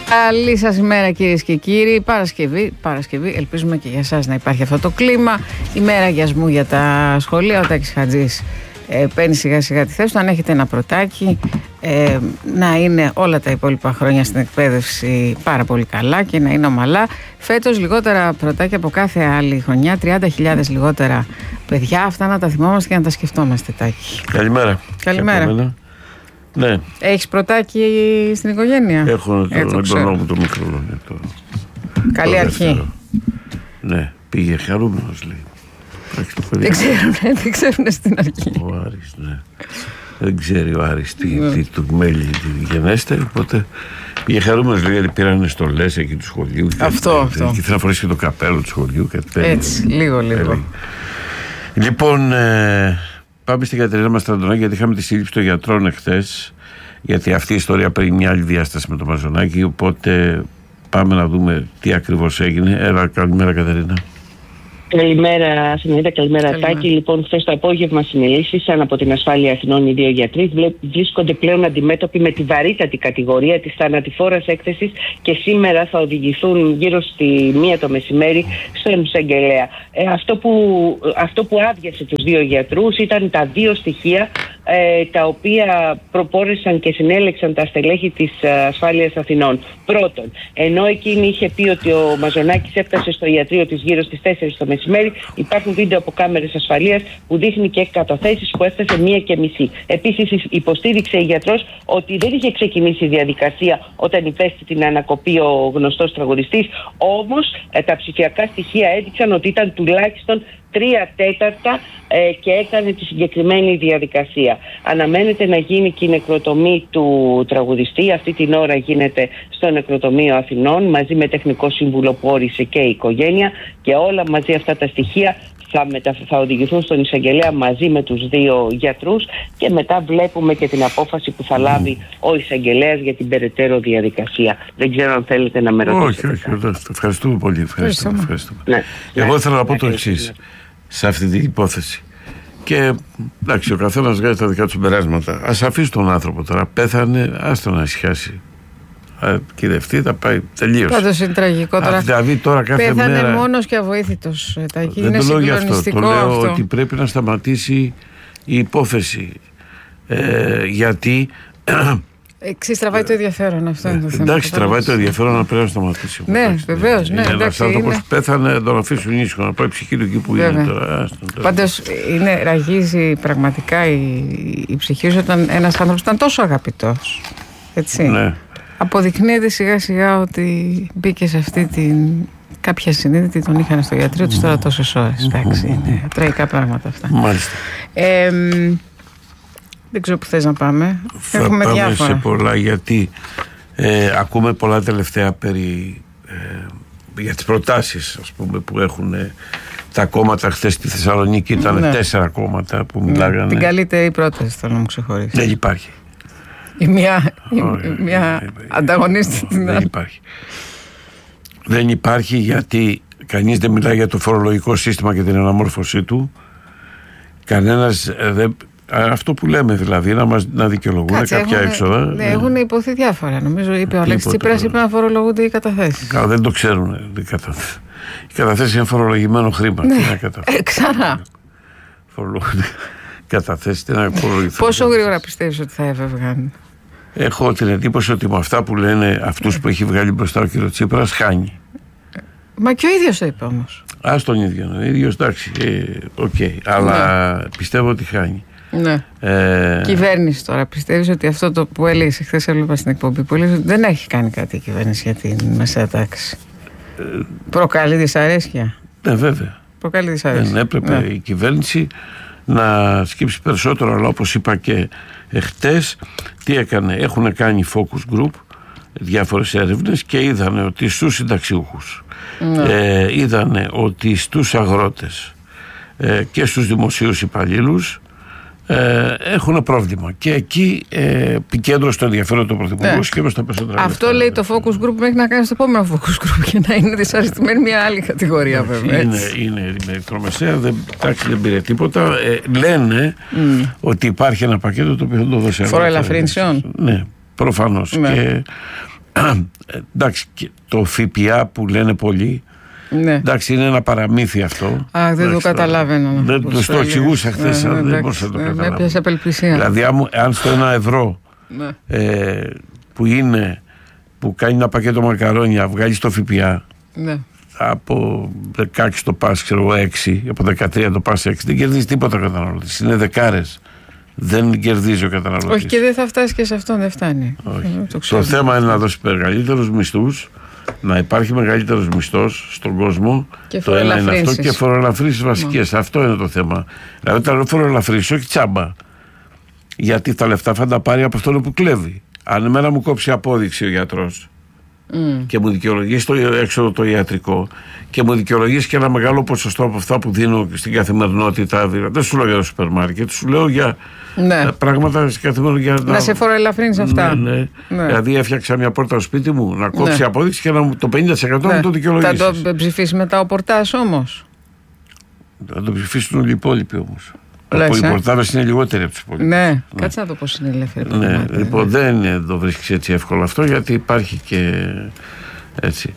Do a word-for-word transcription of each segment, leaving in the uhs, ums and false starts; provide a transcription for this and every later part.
Καλή σας ημέρα κυρίες και κύριοι. Παρασκευή, Παρασκευή, ελπίζουμε και για εσάς να υπάρχει αυτό το κλίμα. Ημέρα αγιασμού για τα σχολεία. Ο Τάκης Χατζής ε, παίρνει σιγά σιγά τη θέση του. Αν έχετε ένα πρωτάκι, ε, να είναι όλα τα υπόλοιπα χρόνια στην εκπαίδευση πάρα πολύ καλά και να είναι ομαλά. Φέτος λιγότερα πρωτάκια από κάθε άλλη χρονιά, τριάντα χιλιάδες λιγότερα παιδιά. Αυτά να τα θυμόμαστε και να τα σκεφτόμαστε, Τάκη. Καλημέρα. Καλημέρα. Ναι. Έχεις πρωτάκι στην οικογένεια? Έχω τον εγγονό μου το μικρό. Το, Καλή το αρχή. δεύτερο. Ναι, πήγε χαρούμενος, λέει. Δεν ξέρουν, δεν ξέρουν στην αρχή. Ο Άρης, ναι. Δεν ξέρει ο Άρης τι, τι του μέλει τη γενέστε, οπότε πήγε χαρούμενος, λέει, γιατί πήραν στολές εκεί του σχολείου. Αυτό, και, αυτό. Και ήθελα να φορέσει και το καπέλο του σχολείου. Έτσι, λίγο, λίγο. Λοιπόν, ε, πάμε στην Κατερίνα Μαστραντονάκη, γιατί είχαμε τη σύλληψη των γιατρών εχθές. Γιατί αυτή η ιστορία παίρνει μια άλλη διάσταση με το Μαζονάκη. Οπότε πάμε να δούμε τι ακριβώς έγινε. Έλα, καλημέρα Κατερίνα. Καλημέρα, Συνέδρα, καλημέρα Τάκη. Λοιπόν, χθες το απόγευμα συνελήφθησαν από την Ασφάλεια Αθηνών οι δύο γιατροί. Βρίσκονται πλέον αντιμέτωποι με τη βαρύτατη κατηγορία της θανατηφόρας έκθεσης και σήμερα θα οδηγηθούν γύρω στη μία το μεσημέρι στον εισαγγελέα. Ε, αυτό, που, αυτό που άδειασε τους δύο γιατρούς ήταν τα δύο στοιχεία ε, τα οποία προπόρεσαν και συνέλεξαν τα στελέχη της Ασφάλειας Αθηνών. Πρώτον, ενώ εκείνη είχε πει ότι ο Μαζονάκης έφτασε στο ιατρείο της γύρω στις τέσσερις το μεσημέρι, υπάρχουν βίντεο από κάμερες ασφαλείας που δείχνει και καταθέσεις που έφτασε μία και μισή. Επίσης, υποστήριξε η γιατρός ότι δεν είχε ξεκινήσει η διαδικασία όταν υπέστη την ανακοπή ο γνωστός τραγουδιστής. Όμως, τα ψηφιακά στοιχεία έδειξαν ότι ήταν τουλάχιστον τρία τέταρτα ε, και έκανε τη συγκεκριμένη διαδικασία. Αναμένεται να γίνει και η νεκροτομή του τραγουδιστή. Αυτή την ώρα γίνεται στο νεκροτομείο Αθηνών μαζί με τεχνικό σύμβουλο που όρισε και η οικογένεια, και όλα μαζί αυτά τα στοιχεία θα, μετα... θα οδηγηθούν στον εισαγγελέα μαζί με τους δύο γιατρούς, και μετά βλέπουμε και την απόφαση που θα λάβει ο εισαγγελέας για την περαιτέρω διαδικασία. Δεν ξέρω αν θέλετε να με ρωτήσετε. Όχι, όχι, όχι. Ευχαριστούμε πολύ. Ευχαριστούμε. Ευχαριστούμε. Ναι. Εγώ ναι. ήθελα να πω το εξής σε αυτή την υπόθεση. Και εντάξει, ο καθένας βγάζει τα δικά του συμπεράσματα. Ας αφήσει τον άνθρωπο τώρα. Πέθανε, άστο να ησυχάσει. Κυδευτεί, θα πάει, τελείως. Πάντως είναι τραγικό τώρα. Δηλαδή τώρα κάθε πέθανε μέρα. μόνος και αβοήθητος. Δεν το λέω γι' αυτό. Το λέω αυτό. Ότι πρέπει να σταματήσει η υπόθεση. Ε, γιατί. Εξής, τραβάει το ενδιαφέρον, αυτό είναι το θέμα. Εντάξει, τραβάει το ενδιαφέρον, αλλά πρέπει να σταματήσει. Ναι, βεβαίως. Ναι, ένας άνθρωπος πέθανε, να τον αφήσουν ήσυχο, να πάει ψυχή του εκεί που είναι τώρα. Πάντως είναι, ραγίζει πραγματικά η, η ψυχή σου όταν ένας άνθρωπος ήταν τόσο αγαπητός. Έτσι. Ναι. Αποδεικνύεται σιγά σιγά ότι μπήκε σε αυτή την. Κάποια συνείδητη τον είχαν στο ιατρείο τους τώρα τόσες ώρες. Εντάξει, είναι τραγικά πράγματα αυτά. Μάλιστα. Ε, δεν ξέρω που θες να πάμε. Θα Έχουμε πάμε διάφορα. σε πολλά, γιατί ε, ακούμε πολλά τελευταία περί, ε, για τις προτάσεις, ας πούμε, που έχουν ε, τα κόμματα. Χθες στη Θεσσαλονίκη ήταν ναι. τέσσερα κόμματα που ναι. μιλάγανε. Την καλύτερη πρόταση θέλω να μου ξεχωρίσει. Δεν υπάρχει. Η μία, oh, η, μία yeah, ανταγωνίστη την δεν άλλη. Υπάρχει. Δεν υπάρχει, γιατί κανείς δεν μιλάει για το φορολογικό σύστημα και την αναμόρφωσή του. Κανένας δεν. Αυτό που λέμε δηλαδή, να, μας, να δικαιολογούν Κάτσε, κάποια έχουν, έξοδα. Ναι, ναι. Έχουν υποθεί διάφορα. Νομίζω είπε ο Αλέξης Τσίπρας, είπε να φορολογούνται οι καταθέσεις. Καλά, δεν το ξέρουν οι καταθέσεις. Οι καταθέσεις είναι φορολογημένο χρήμα. Ναι. Ε, ξανά. Φορολογούνται καταθέσεις. Τι να φορολογηθούν. Πόσο γρήγορα πιστεύεις ότι θα έφευγαν? Έχω την εντύπωση ότι με αυτά που λένε αυτούς που έχει βγάλει μπροστά ο κ. Τσίπρας χάνει. Μα και ο ίδιος το είπε όμως. Ας τον ίδιο. Ο ίδιος, εντάξει, οκ. Ε, okay, αλλά ναι. πιστεύω ότι χάνει. Ναι. Ε... Κυβέρνηση τώρα, πιστεύεις ότι αυτό το που έλεγες χθες, έβλεπα στην εκπομπή που έλεγες ότι δεν έχει κάνει κάτι η κυβέρνηση για την μεσαία τάξη? Ε... Προκαλεί δυσαρέσκεια. Ναι, βέβαια. Προκαλεί δυσαρέσκεια. Δεν έπρεπε ναι. η κυβέρνηση να σκύψει περισσότερο, αλλά όπως είπα και χτες, τι έκανε? Έχουν κάνει focus group, διάφορες έρευνες, και είδανε ότι στους συνταξιούχους, ναι. ε, είδανε ότι στους αγρότες ε, και στους δημοσίους υπαλλήλους Ε, έχουν πρόβλημα. Και εκεί ε, επικέντρωσε το ενδιαφέρον του Πρωθυπουργού ναι. και στα περισσότερα. Αυτό λεφτά, λέει το focus group μέχρι να κάνει το επόμενο focus group και να είναι δυσαρεστημένη μια άλλη κατηγορία, βέβαια. Είναι, είναι η μικρομεσαία, δεν, τάξη, δεν πήρε τίποτα. Ε, λένε mm. ότι υπάρχει ένα πακέτο το οποίο θα το δώσει. Φοροελαφρύνσεων. Ναι, προφανώς. Ναι. Και εντάξει, το ΦΠΑ που λένε πολλοί, ναι. εντάξει, είναι ένα παραμύθι αυτό. Α, δεν εντάξει, το καταλαβαίνω. Δεν το, το εξηγούσα χθες, ναι, δεν μπορούσα να το καταλάβω. Έπιασε απελπισία. Δηλαδή, αν στο ένα ευρώ ναι. ε, που είναι, που κάνει ένα πακέτο μακαρόνια, βγάλει το ΦΠΑ. Ναι. Από δεκαέξι το πας, ξέρω έξι, από δεκατρία το πας έξι, δεν κερδίζει τίποτα ο καταναλωτής. Είναι δεκάρες. Δεν κερδίζει ο καταναλωτής. Όχι, και δεν θα φτάσει και σε αυτόν, δεν φτάνει. Το, το θέμα είναι να δώσει μεγαλύτερους μισθούς, να υπάρχει μεγαλύτερος μισθός στον κόσμο. Και το ένα είναι αυτό και φοροελαφρύνσεις βασικές. Mm. Αυτό είναι το θέμα. Δηλαδή τα φοροελαφρύνσεις, όχι τσάμπα. Γιατί τα λεφτά θα τα πάρει από αυτόν που κλέβει. Αν εμένα μου κόψει απόδειξη ο γιατρός. Mm. Και μου δικαιολογήσει το έξοδο το ιατρικό και μου δικαιολογήσει και ένα μεγάλο ποσοστό από αυτά που δίνω στην καθημερινότητα. Δεν σου λέω για το σούπερ μάρκετ, σου λέω για ναι. πράγματα στην καθημερινότητα. Να, να σε φοροελαφρύνεις αυτά. Ναι, ναι. Ναι. Δηλαδή έφτιαξα μια πόρτα στο σπίτι μου να κόψει ναι. απόδειξη και να, το πενήντα τοις εκατό ναι. μου το δικαιολογήσει. Θα το ψηφίσει μετά ο πορτάς όμως. Θα το ψηφίσουν όλοι οι υπόλοιποι όμως. Οι πορτάδες είναι λιγότεροι από τους υπόλοιπους. Ναι, ναι, κάτσε να το πώς είναι ελεύθερη. Ναι, λοιπόν, δεν το βρίσκεις έτσι εύκολο αυτό, γιατί υπάρχει και έτσι.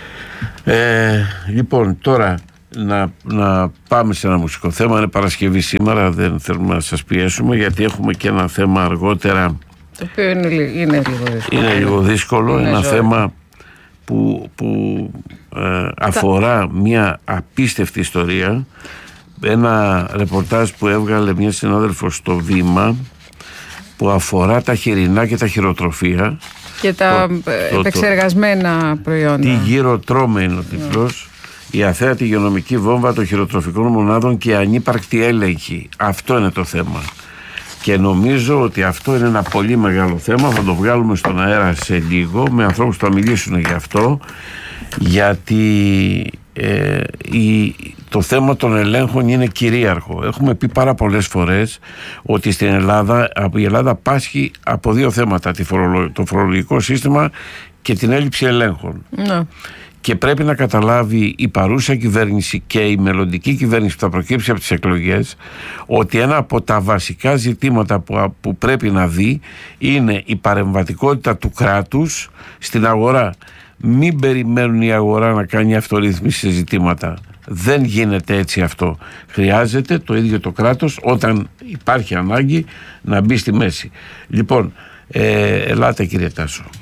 Ε, λοιπόν, τώρα να, να πάμε σε ένα μουσικό θέμα. Είναι Παρασκευή σήμερα, δεν θέλουμε να σας πιέσουμε, γιατί έχουμε και ένα θέμα αργότερα. Το οποίο είναι, είναι λίγο δύσκολο. Είναι λίγο δύσκολο, είναι ένα ζωή. θέμα που, που ε, αφορά μια απίστευτη ιστορία. Ένα ρεπορτάζ που έβγαλε μια συνάδελφος στο Βήμα, που αφορά τα χοιρινά και τα χειροτροφία και τα το, επεξεργασμένα το, το, προϊόντα. Τι γύρω τρώμε είναι ο τίτλος. Yeah. Η αθέατη υγειονομική βόμβα των χειροτροφικών μονάδων και ανύπαρκτη έλεγχη. Αυτό είναι το θέμα. Και νομίζω ότι αυτό είναι ένα πολύ μεγάλο θέμα. Θα το βγάλουμε στον αέρα σε λίγο με ανθρώπους που θα μιλήσουν γι' αυτό, γιατί ε, η, το θέμα των ελέγχων είναι κυρίαρχο. Έχουμε πει πάρα πολλές φορές ότι στην Ελλάδα, η Ελλάδα πάσχει από δύο θέματα, το φορολογικό σύστημα και την έλλειψη ελέγχων. No. Και πρέπει να καταλάβει η παρούσα κυβέρνηση και η μελλοντική κυβέρνηση που θα προκύψει από τις εκλογές ότι ένα από τα βασικά ζητήματα που, που πρέπει να δει είναι η παρεμβατικότητα του κράτους στην αγορά. Μην περιμένουν η αγορά να κάνει αυτορύθμιση σε ζητήματα. Δεν γίνεται έτσι αυτό. Χρειάζεται το ίδιο το κράτος όταν υπάρχει ανάγκη να μπει στη μέση. Λοιπόν, ε, ελάτε κύριε Τάσο.